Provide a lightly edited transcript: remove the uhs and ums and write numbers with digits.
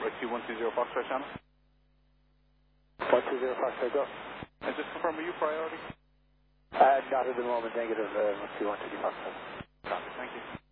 Rescue 120 Foxtrot channel. 120 Foxtrot, go. And just confirm, are you priority? Not at the moment, negative. Rescue 120 Foxtrot. Copy, thank you.